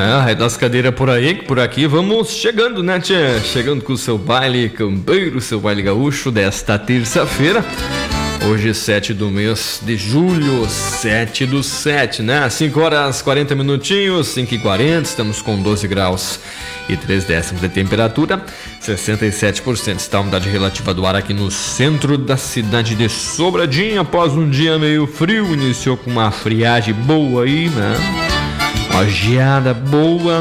É das cadeiras por aí, que por aqui vamos chegando, né, tchê? Chegando com o seu baile campeiro, seu baile gaúcho desta terça-feira. Hoje, 7 do mês de julho, 7/7, né? 5 horas 40 minutinhos, 5h40, estamos com 12 graus e 3 décimos de temperatura, 67% está a umidade relativa do ar aqui no centro da cidade de Sobradinho. Após um dia meio frio, iniciou com uma friagem boa aí, né? Uma geada boa.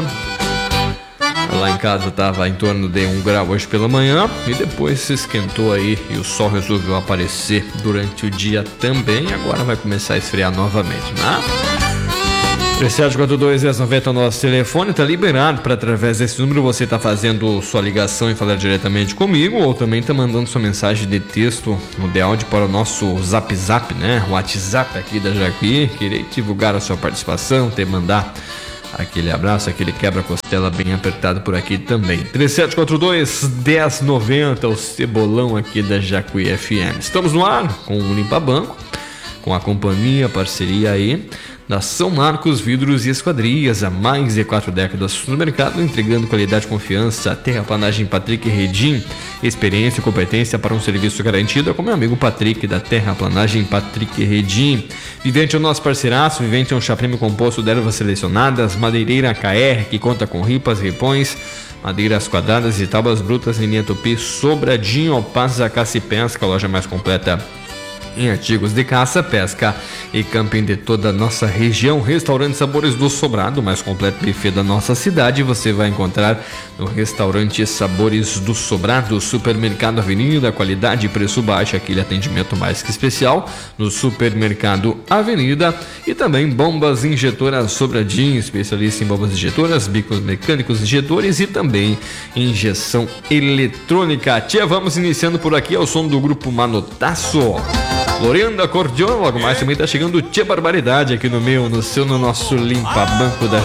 Lá em casa estava em torno de 1 grau hoje pela manhã e depois se esquentou aí e o sol resolveu aparecer durante o dia também. Agora vai começar a esfriar novamente, né? 3742-1090 é o nosso telefone, tá liberado para através desse número você tá fazendo sua ligação e falar diretamente comigo, ou também tá mandando sua mensagem de texto ou de áudio para o nosso Zap, né? O WhatsApp aqui da Jacuí. Queria divulgar a sua participação, te mandar aquele abraço, aquele quebra-costela bem apertado por aqui também. 3742-1090, o cebolão aqui da Jacuí FM. Estamos no ar com o Limpa Banco, com a companhia, parceria aí da São Marcos Vidros e Esquadrias, há mais de 4 décadas no mercado, entregando qualidade e confiança. Terraplanagem Patrick Redim, experiência e competência para um serviço garantido, é com meu amigo Patrick da Terraplanagem Patrick Redim. Vivente é o nosso parceiraço. Vivente é um chá prêmio composto de ervas selecionadas, madeireira KR, que conta com ripas, ripões, madeiras quadradas e tábuas brutas em linha Tupi. Sobradinho, Passa Caça e Pesca, a loja mais completa em artigos de caça, pesca e camping de toda a nossa região. Restaurante Sabores do Sobrado, o mais completo buffet da nossa cidade, você vai encontrar no Restaurante Sabores do Sobrado. Supermercado Avenida, qualidade e preço baixo, aquele atendimento mais que especial no Supermercado Avenida. E também Bombas Injetoras Sobradinho, especialista em bombas injetoras, bicos mecânicos injetores e também injeção eletrônica. Tia, vamos iniciando por aqui ao som do grupo Manotaço. Lorenda Acordeon, logo mais também tá chegando Tia Barbaridade aqui no nosso Limpa Banco da